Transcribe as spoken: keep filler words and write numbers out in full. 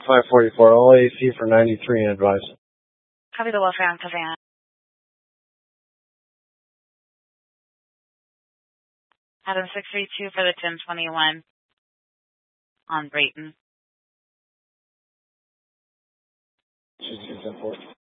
five forty-four, all A C for ninety-three and advice. Copy the Wolfram, Savannah. Adam six three two for the ten twenty-one on Brayton. She's ten four.